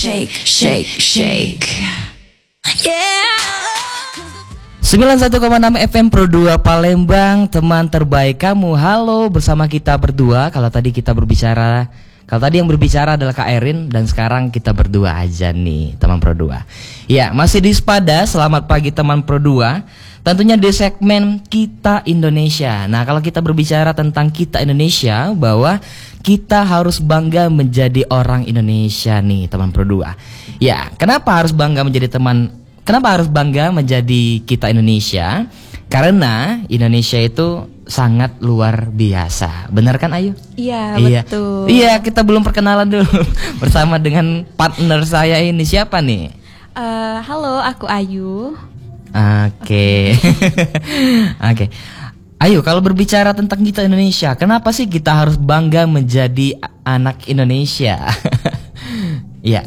shake, shake, shake. Yeah. 91,6 FM Pro 2 Palembang, teman terbaik kamu. Halo, bersama kita berdua. Kalau tadi yang berbicara adalah Kak Erin, dan sekarang kita berdua aja nih, teman Pro 2. Ya, masih di Spada. Selamat pagi teman Pro 2. Tentunya di segmen Kita Indonesia. Nah, kalau kita berbicara tentang Kita Indonesia, bahwa kita harus bangga menjadi orang Indonesia nih, teman Pro 2. Ya, kenapa harus bangga menjadi Kita Indonesia? Karena Indonesia itu sangat luar biasa. Benar kan, Ayu? Iya, betul. Iya, kita belum perkenalan dulu bersama dengan partner saya ini. Siapa nih? Halo, aku Ayu. Oke. Oke. Ayo, kalau berbicara tentang kita Indonesia, kenapa sih kita harus bangga menjadi anak Indonesia? Iya.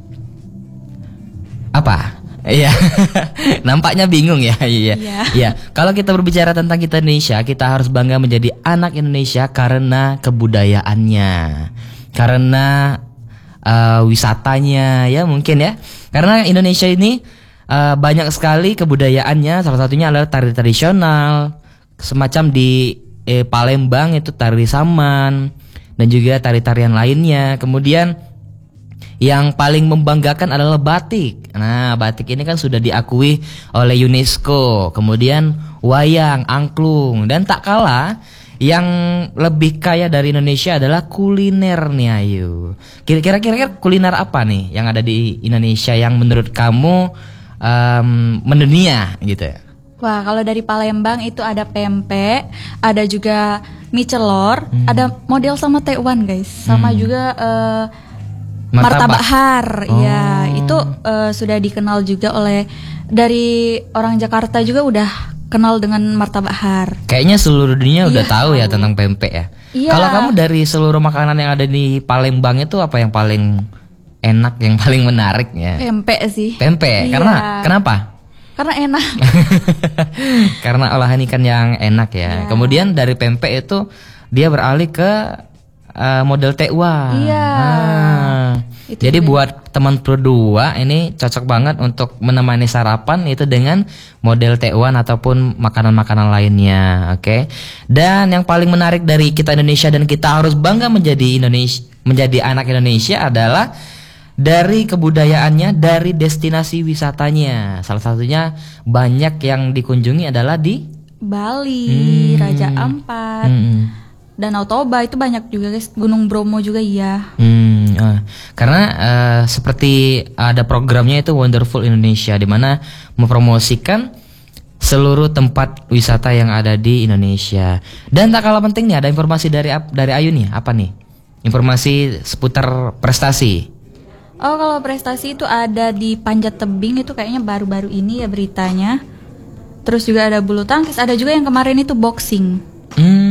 Apa? Iya. Nampaknya bingung ya. Iya. Iya. Kalau kita berbicara tentang kita Indonesia, kita harus bangga menjadi anak Indonesia karena kebudayaannya, karena wisatanya, ya mungkin ya. Karena Indonesia ini banyak sekali kebudayaannya. Salah satunya adalah tari tradisional, semacam di Palembang itu tari saman, dan juga tari-tarian lainnya. Kemudian yang paling membanggakan adalah batik. Nah, batik ini kan sudah diakui oleh UNESCO. Kemudian wayang, angklung, dan tak kalah yang lebih kaya dari Indonesia adalah kuliner nih, Ayu. Kira-kira kuliner apa nih yang ada di Indonesia yang menurut kamu mendunia gitu ya? Wah, kalau dari Palembang itu ada pempek, ada juga mie celor, ada model sama Taiwan guys, sama juga martabak har. Ya, itu sudah dikenal juga dari orang Jakarta juga udah kenal dengan martabak har. Kayaknya seluruh dunia udah tahu ya tentang pempek ya. Iya. Kalau kamu dari seluruh makanan yang ada di Palembang itu apa yang paling enak, yang paling menarik ya? Pempek sih. Pempek. Karena kenapa? Karena enak. Karena olahan ikan yang enak ya. Kemudian dari pempek itu dia beralih ke model tekwan. Iya. Jadi buat teman Pro 2 ini cocok banget untuk menemani sarapan itu dengan model tekwan ataupun makanan-makanan lainnya, oke? Dan yang paling menarik dari kita Indonesia dan kita harus bangga menjadi anak Indonesia adalah dari kebudayaannya, dari destinasi wisatanya. Salah satunya banyak yang dikunjungi adalah di Bali, Raja Ampat, Danau Toba itu banyak juga guys, Gunung Bromo juga iya. Karena seperti ada programnya itu Wonderful Indonesia, di mana mempromosikan seluruh tempat wisata yang ada di Indonesia. Dan tak kalah penting nih, ada informasi dari Ayu nih. Apa nih? Informasi seputar prestasi. Oh, kalau prestasi itu ada di panjat tebing, itu kayaknya baru-baru ini ya beritanya. Terus juga ada bulu tangkis, ada juga yang kemarin itu boxing.